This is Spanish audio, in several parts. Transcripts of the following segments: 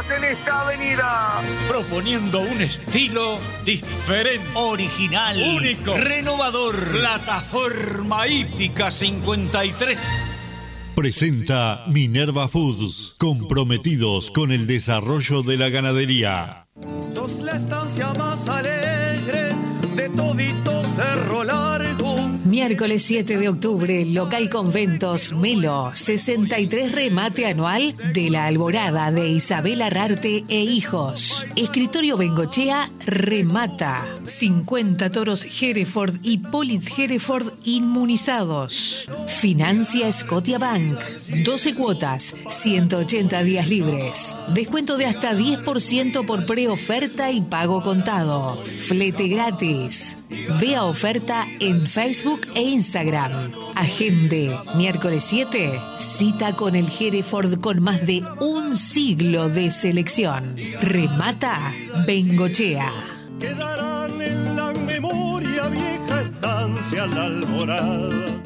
en esta avenida. Proponiendo un estilo diferente, original, único, renovador. Plataforma Hípica 53. Presenta Minerva Foods, comprometidos con el desarrollo de la ganadería. Sos la estancia más alegre de todito Cerro Largo. Miércoles 7 de octubre, local Conventos Melo, 63 remate anual de la Alborada de Isabel Arrarte e Hijos. Escritorio Bengochea remata. 50 toros Hereford y Polit Hereford inmunizados. Financia Scotiabank. 12 cuotas, 180 días libres. Descuento de hasta 10% por preoferta y pago contado. Flete gratis. Vea oferta en Facebook e Instagram. Agende, miércoles 7, cita con el Hereford con más de un siglo de selección. Remata Bengochea. Quedarán en la memoria vieja estancia La Alborada.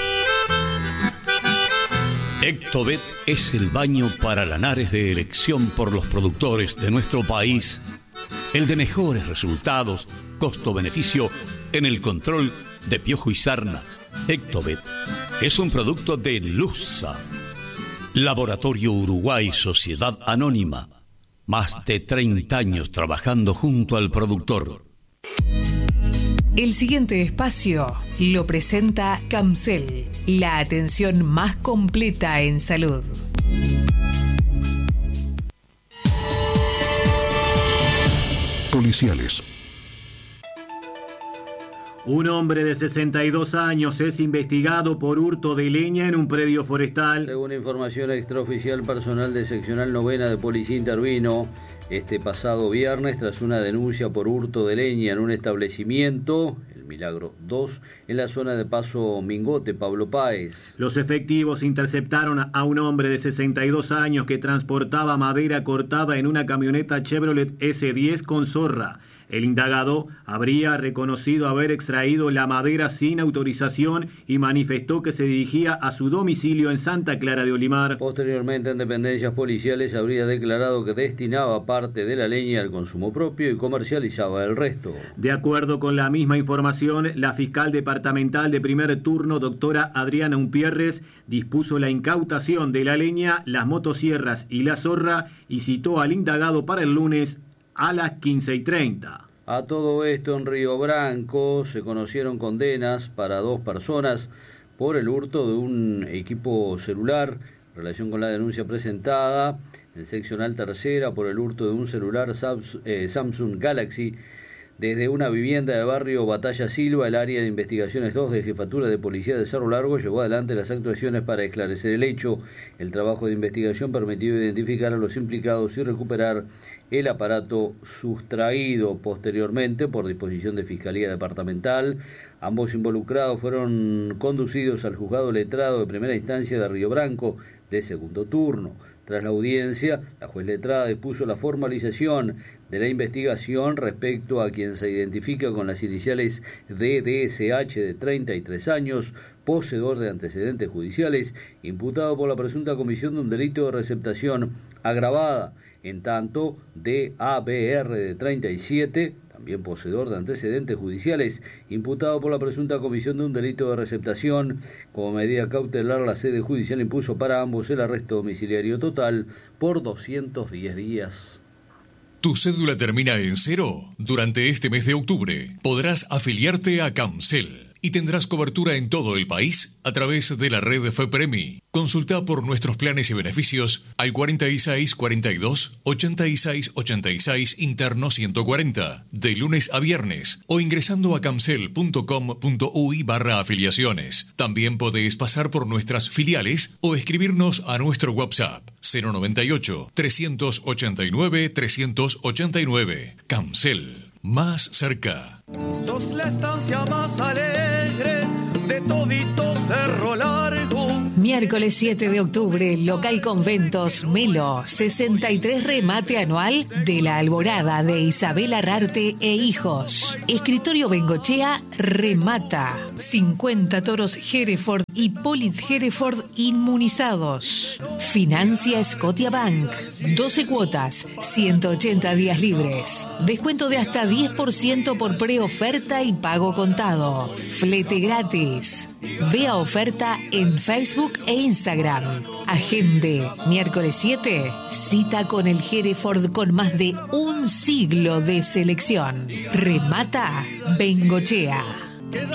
Ectobet es el baño para lanares de elección por los productores de nuestro país. El de mejores resultados, costo-beneficio en el control de piojo y sarna. Ectobet es un producto de Lusa. Laboratorio Uruguay Sociedad Anónima. Más de 30 años trabajando junto al productor. El siguiente espacio lo presenta Camcel, la atención más completa en salud. Policiales. Un hombre de 62 años es investigado por hurto de leña en un predio forestal. Según información extraoficial, personal de seccional 9 de policía intervino este pasado viernes tras una denuncia por hurto de leña en un establecimiento, el Milagro 2, en la zona de Paso Mingote, Pablo Páez. Los efectivos interceptaron a un hombre de 62 años que transportaba madera cortada en una camioneta Chevrolet S10 con zorra. El indagado habría reconocido haber extraído la madera sin autorización y manifestó que se dirigía a su domicilio en Santa Clara de Olimar. Posteriormente, en dependencias policiales habría declarado que destinaba parte de la leña al consumo propio y comercializaba el resto. De acuerdo con la misma información, la fiscal departamental de primer turno, doctora Adriana Umpierres, dispuso la incautación de la leña, las motosierras y la zorra y citó al indagado para el lunes a las 15:30. A todo esto, en Río Branco se conocieron condenas para 2 personas por el hurto de un equipo celular en relación con la denuncia presentada en seccional 3 por el hurto de un celular Samsung Galaxy desde una vivienda de barrio Batalla Silva. El área de investigaciones 2 de Jefatura de Policía de Cerro Largo llevó adelante las actuaciones para esclarecer el hecho. El trabajo de investigación permitió identificar a los implicados y recuperar el aparato sustraído. Posteriormente, por disposición de Fiscalía Departamental, ambos involucrados fueron conducidos al juzgado letrado de primera instancia de Río Branco de segundo turno. Tras la audiencia, la juez letrada dispuso la formalización de la investigación respecto a quien se identifica con las iniciales DDSH, de 33 años, poseedor de antecedentes judiciales, imputado por la presunta comisión de un delito de receptación agravada. En tanto, DABR, de 37, también poseedor de antecedentes judiciales, imputado por la presunta comisión de un delito de receptación. Como medida cautelar, la sede judicial impuso para ambos el arresto domiciliario total por 210 días. ¿Tu cédula termina en 0? Durante este mes de octubre podrás afiliarte a Camcel y tendrás cobertura en todo el país a través de la red FEPREMI. Consulta por nuestros planes y beneficios al 46 42 86 86 interno 140 de lunes a viernes o ingresando a camcel.com.uy/afiliaciones. También podés pasar por nuestras filiales o escribirnos a nuestro WhatsApp 098 389 389. Camcel, más cerca. Sos la estancia más alegre de todito Cerro Largo. Miércoles 7 de octubre, local Conventos Melo, 63 remate anual de la Alborada de Isabel Arrarte e Hijos. Escritorio Bengochea remata. 50 toros Hereford y Polit Hereford inmunizados. Financia Scotiabank. 12 cuotas, 180 días libres. Descuento de hasta 10% por preoferta y pago contado. Flete gratis. Vea oferta en Facebook e Instagram. Agende, miércoles 7, cita con el Hereford con más de un siglo de selección. Remata Bengochea.